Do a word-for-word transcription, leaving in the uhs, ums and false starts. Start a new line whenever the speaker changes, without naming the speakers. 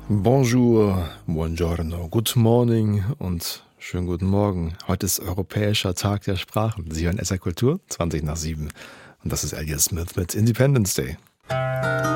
Bonjour, buongiorno, good morning und schönen guten Morgen. Heute ist Europäischer Tag der Sprachen. Sie hören S R Kultur, zwanzig nach sieben. Und das ist Elliot Smith mit Independence Day.